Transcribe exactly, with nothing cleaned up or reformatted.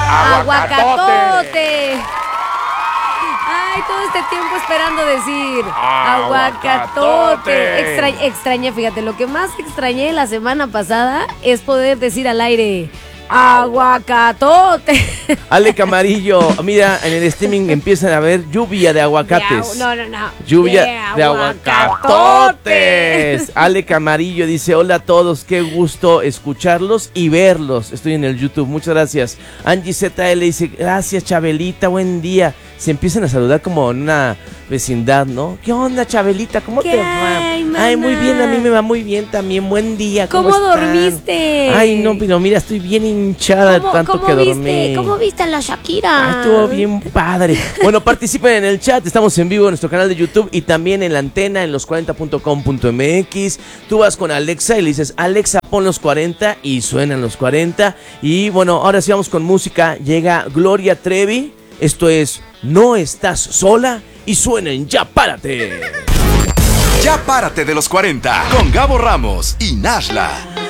Aguacatote. Ay, todo este tiempo esperando decir aguacatote. Extra, extrañé, fíjate, lo que más extrañé la semana pasada es poder decir al aire aguacatote. Ale Camarillo, mira, en el streaming empiezan a ver lluvia de aguacates. No, no, no. Lluvia de, de aguacatotes. Ale Camarillo dice, hola a todos, qué gusto escucharlos y verlos. Estoy en el YouTube, muchas gracias. Angie Z L dice, gracias Chabelita, buen día. Se empiezan a saludar como en una vecindad, ¿no? ¿Qué onda, Chabelita? ¿Cómo te va? Ay, Ay, muy bien, a mí me va muy bien también. Buen día, ¿cómo, ¿Cómo están? dormiste? Ay, no, pero mira, estoy bien hinchada de tanto ¿cómo que viste? dormí. ¿Cómo viste a la Shakira? Ay, estuvo bien padre. Bueno, participen en el chat, estamos en vivo en nuestro canal de YouTube y también en la antena en los cuarenta punto com punto m x. Tú vas con Alexa y le dices, Alexa, pon los cuarenta y suenan los cuarenta. Y bueno, ahora sí vamos con música. Llega Gloria Trevi. Esto es No Estás Sola y suenen Ya Párate. Ya Párate de los cuarenta con Gabo Ramos y Nashla.